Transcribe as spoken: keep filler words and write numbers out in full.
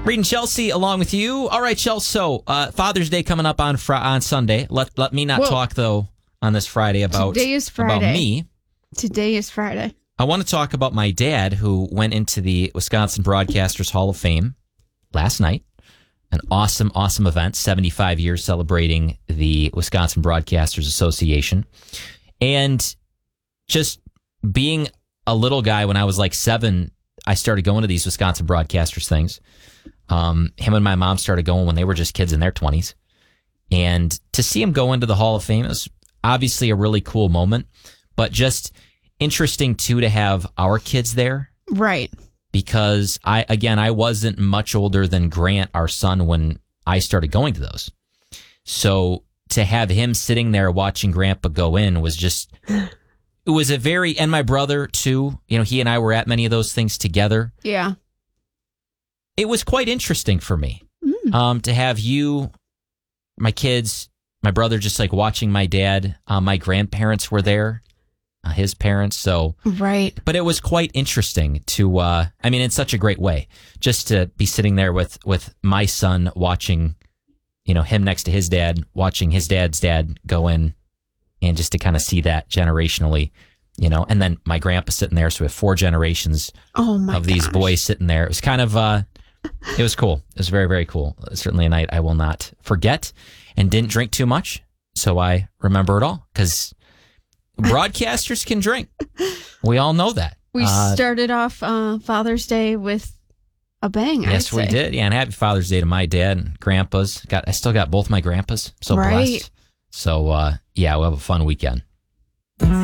Reed and Chelsea along with you. All right, Chelsea. So uh, Father's Day coming up on fr- on Sunday. Let let me not Well, talk though on this Friday about today is Friday. about me. Today is Friday. I want to talk about my dad, who went into the Wisconsin Broadcasters Hall of Fame last night. An awesome, awesome event. seventy-five years celebrating the Wisconsin Broadcasters Association, and just being a little guy when I was like seven. I started going to these Wisconsin Broadcasters things. Um, him and my mom started going when they were just kids in their twenties. And to see him go into the Hall of Fame is obviously a really cool moment, but just interesting, too, to have our kids there. Right. Because, I again, I wasn't much older than Grant, our son, when I started going to those. So to have him sitting there watching Grandpa go in was just... It was a very, and my brother too, you know, he and I were at many of those things together. Yeah. It was quite interesting for me mm. um, to have you, my kids, my brother, just like watching my dad. Uh, my grandparents were there, uh, his parents. So, right. But it was quite interesting to, uh, I mean, in such a great way, just to be sitting there with, with my son watching, you know, him next to his dad, watching his dad's dad go in. And just to kind of see that generationally, you know, and then my grandpa sitting there. So we have four generations oh my of these gosh. boys sitting there. It was kind of, uh, it was cool. It was very, very cool. Certainly a night I will not forget, and didn't drink too much. So I remember it all, because broadcasters can drink. We all know that. We uh, started off uh, Father's Day with a bang. Yes, I'd we say. did. Yeah, and happy Father's Day to my dad and grandpas. Got, I still got both my grandpas. So right. blessed. So, uh, yeah, we'll have a fun weekend.